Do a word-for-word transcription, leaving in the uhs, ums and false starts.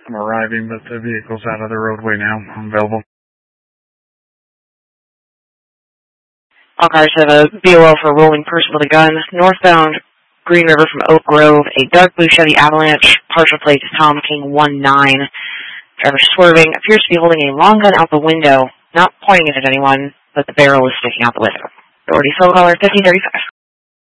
I'm arriving, but the vehicle's out of the roadway now. I'm available. All cars have a B O L for a rolling person with a gun. Northbound Green River from Oak Grove, a dark blue Chevy Avalanche, partial plates Tom King one nine. Driver swerving, appears to be holding a long gun out the window, not pointing it at anyone, but the barrel is sticking out the window. Authority phone caller fifteen thirty-five.